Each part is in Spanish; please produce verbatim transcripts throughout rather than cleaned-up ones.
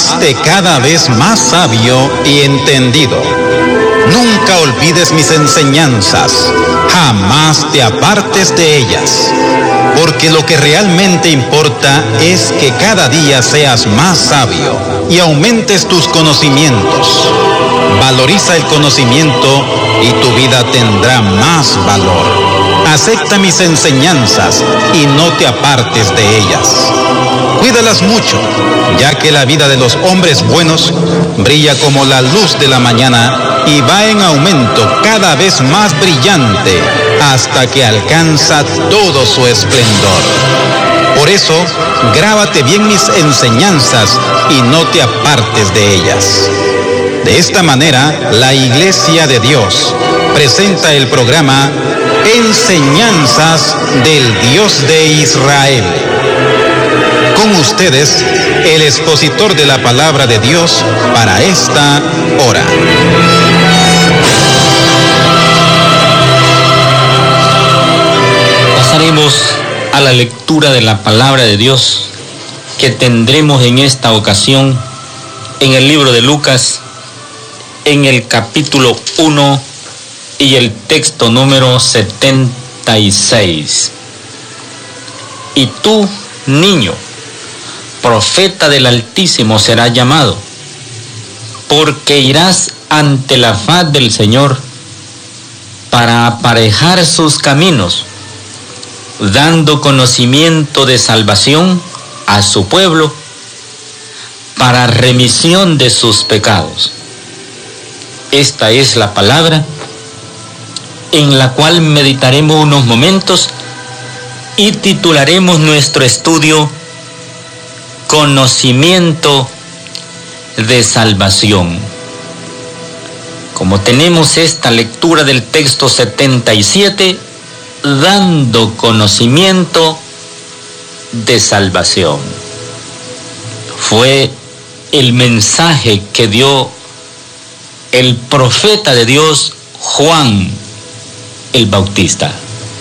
hazte cada vez más sabio y entendido. Nunca olvides mis enseñanzas, jamás te apartes de ellas, porque lo que realmente importa es que cada día seas más sabio y aumentes tus conocimientos. Valoriza el conocimiento y tu vida tendrá más valor. Acepta mis enseñanzas y no te apartes de ellas. Cuídalas mucho, ya que la vida de los hombres buenos brilla como la luz de la mañana y va en aumento cada vez más brillante hasta que alcanza todo su esplendor. Por eso, grábate bien mis enseñanzas y no te apartes de ellas. De esta manera, la Iglesia de Dios presenta el programa Enseñanzas del Dios de Israel. Con ustedes, el expositor de la palabra de Dios para esta hora. Pasaremos a la lectura de la palabra de Dios que tendremos en esta ocasión en el libro de Lucas, en el capítulo uno y el texto número setenta y seis. Y tú, niño, profeta del Altísimo serás llamado, porque irás ante la faz del Señor para aparejar sus caminos, dando conocimiento de salvación a su pueblo para remisión de sus pecados. Esta es la palabra en la cual meditaremos unos momentos y titularemos nuestro estudio Conocimiento de Salvación. Como tenemos esta lectura del texto setenta y siete, dando conocimiento de salvación. Fue el mensaje que dio el profeta de Dios, Juan el Bautista.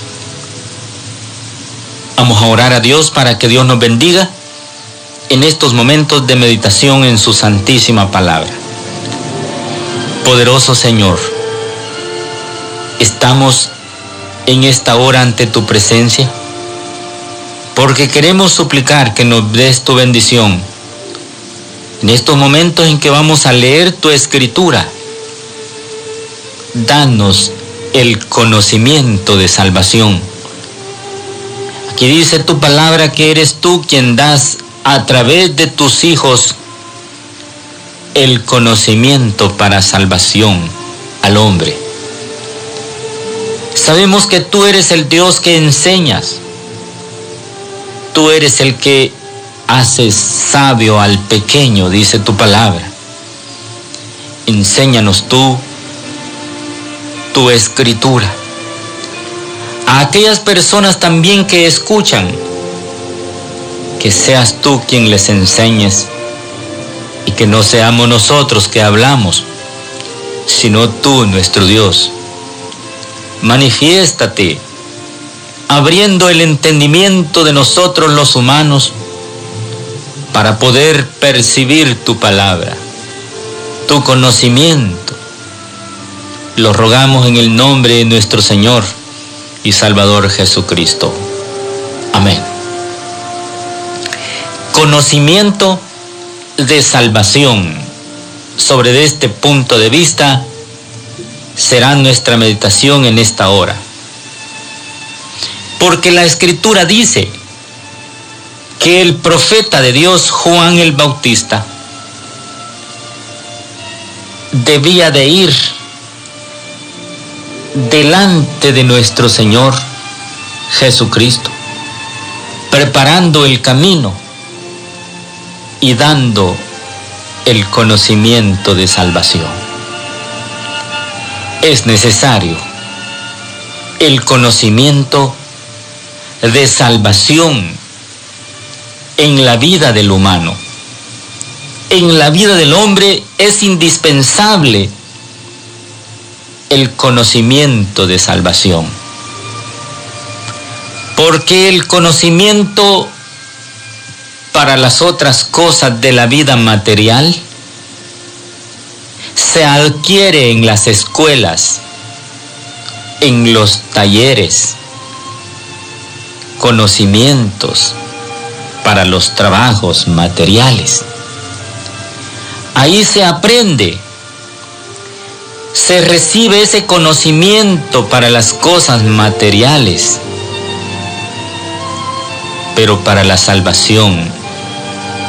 Vamos a orar a Dios para que Dios nos bendiga en estos momentos de meditación en su santísima palabra. Poderoso Señor, estamos en esta hora ante tu presencia porque queremos suplicar que nos des tu bendición en estos momentos en que vamos a leer tu escritura. Danos el conocimiento de salvación. Aquí dice tu palabra que eres tú quien das a través de tus hijos el conocimiento para salvación al hombre. Sabemos que tú eres el Dios que enseñas. Tú eres el que haces sabio al pequeño, dice tu palabra. Enséñanos tú tu escritura. A aquellas personas también que escuchan, que seas tú quien les enseñes y que no seamos nosotros que hablamos, sino tú, nuestro Dios. Manifiéstate, abriendo el entendimiento de nosotros los humanos para poder percibir tu palabra, tu conocimiento. Lo rogamos en el nombre de nuestro Señor y Salvador Jesucristo. Amén. Conocimiento de salvación. Sobre este punto de vista será nuestra meditación en esta hora. Porque la Escritura dice que el profeta de Dios, Juan el Bautista, debía de ir delante de nuestro Señor Jesucristo, preparando el camino y dando el conocimiento de salvación. Es necesario el conocimiento de salvación en la vida del humano. En la vida del hombre es indispensable el conocimiento de salvación, porque el conocimiento para las otras cosas de la vida material, se adquiere en las escuelas, en los talleres, conocimientos para los trabajos materiales. Ahí se aprende, se recibe ese conocimiento para las cosas materiales, pero para la salvación